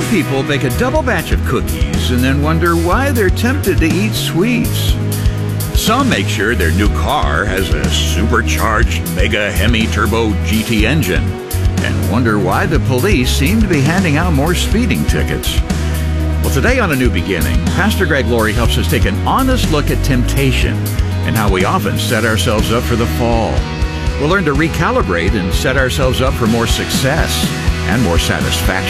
people bake a double batch of cookies and then wonder why they're tempted to eat sweets. Some make sure their new car has a supercharged Mega Hemi Turbo GT engine and wonder why the police seem to be handing out more speeding tickets. Well, today on A New Beginning, Pastor Greg Laurie helps us take an honest look at temptation and how we often set ourselves up for the fall. We'll learn to recalibrate and set ourselves up for more success and more satisfaction.